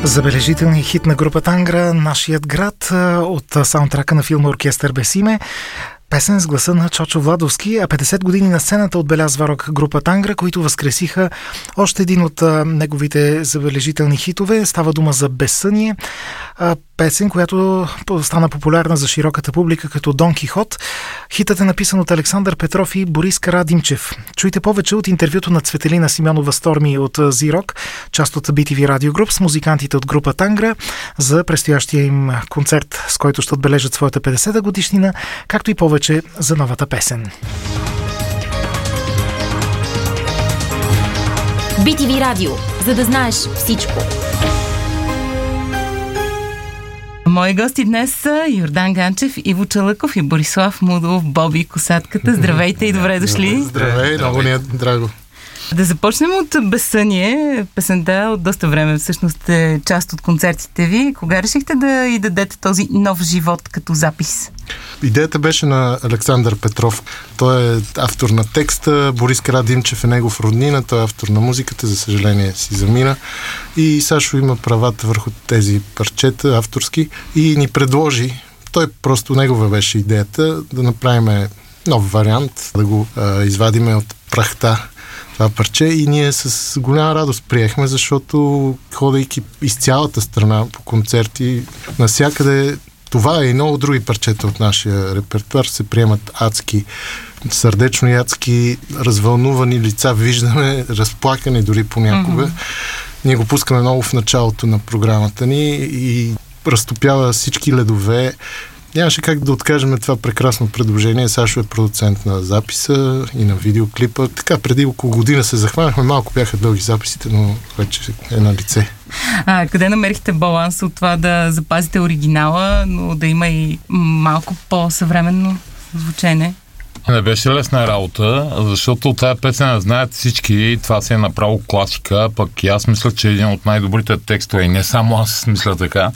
Забележителният хит на група Тангра "Нашият град" от саундтрака на филма "Оркестър без име". Песен с гласа на Чочо Владовски, а 50 години на сцената отбелязва рок група Тангра, които възкресиха още един от неговите забележителни хитове. Става дума за "Безсъние", песен, която стана популярна за широката публика като Дон Кихот. Хитът е написан от Александър Петров и Борис Карадимчев. Чуйте повече от интервюто на Цветелина Симеонова Сторми от Z-Rock, част от BTV Radio Group, с музикантите от група Тангра за предстоящия им концерт, с който ще отбележат своята 50-та годишнина, както и повече за новата песен. BTV Radio, за да знаеш всичко. Мои гости днес са Йордан Ганчев, Иво Чалъков и Борислав Мудов, Боби Косатката. Здравейте и добре дошли. Здравей, много ни е драго. Да започнем от "Безсъние". Песента от доста време всъщност е част от концертите ви. Кога решихте да й дадете този нов живот като запис? Идеята беше на Александър Петров. Той е автор на текста, Борис Карадимчев е негов роднина, той е автор на музиката, за съжаление си замина. И Сашо има правата върху тези парчета, авторски, и ни предложи, той просто негова беше идеята, да направим нов вариант, да го извадиме от прахта това парче, и ние с голяма радост приехме, защото ходейки из цялата страна по концерти, навсякъде това и много други парчета от нашия репертуар се приемат адски, сърдечно и адски развълнувани лица, виждаме, разплакани дори понякога. Ние го пускаме много в началото на програмата ни и разтопява всички ледове. Нямаше как да откажем това прекрасно предложение. Сашо е продуцент на записа и на видеоклипа. Така, преди около година се захванахме. Малко бяха дълги записите, но вече е на лице. Къде намерихте баланс от това да запазите оригинала, но да има и малко по-съвременно звучене? Не беше лесна работа, защото тази песен не знаят всички, това се е направо класика, пък и аз мисля, че е един от най-добрите текстове, и не само аз мисля така,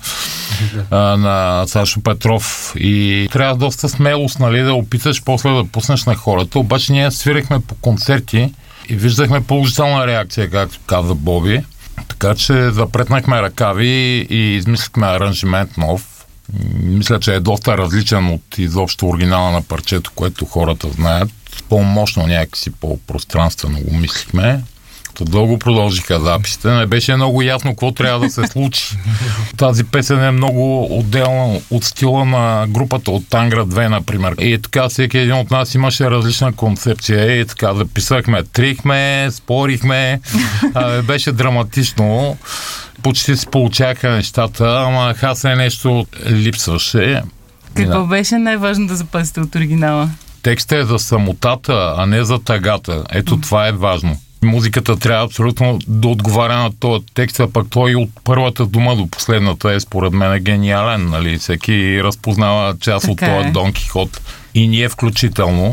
на Сашо Петров. И трябва доста смелост, нали, да опиташ после да пуснеш на хората. Обаче ние свирихме по концерти и виждахме положителна реакция, както каза Боби. Така че запретнахме ръкави и измислихме аранжимент нов. Мисля, че е доста различен от изобщо оригинала на парчето, което хората знаят. По-мощно някакси, по-пространствено го мислихме. Дълго продължиха записите. Не беше много ясно какво трябва да се случи. Тази песен е много отделна от стила на групата от Тангра 2, например. И така всеки един от нас имаше различна концепция. И така записахме, трихме, спорихме. Беше драматично. Почти се получаваха нещата, ама хасе нещо липсваше. Какво беше най-важно да запазите от оригинала? Текстът е за самотата, а не за тъгата. Ето това е важно. Музиката трябва абсолютно да отговаря на този текст, а пък той от първата дума до последната е според мен гениален. Нали? Всеки разпознава част от този Дон Кихот. И ние включително.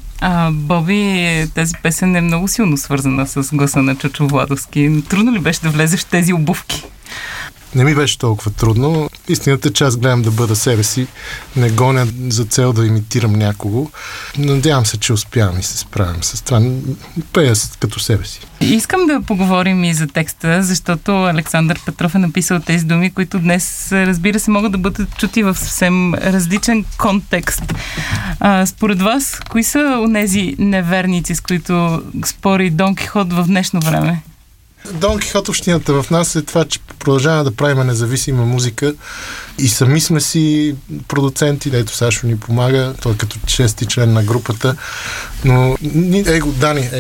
Боби, тази песен е много силно свързана с гласа на Чочо Владовски. Трудно ли беше да влезеш в тези обувки? Не ми беше толкова трудно. Истината е, че аз гледам да бъда себе си. Не гоня за цел да имитирам някого. Надявам се, че успявам и се справям с това. Пея като себе си. Искам да поговорим и за текста, защото Александър Петров е написал тези думи, които днес, разбира се, могат да бъдат чути в съвсем различен контекст. Според вас, кои са онези неверници, с които спори Дон Кихот в днешно време? Дон Кихотовщината в нас е това, че продължаваме да правим независима музика и сами сме си продуценти, дето Сашо ни помага, той е като чести член на групата, но Дани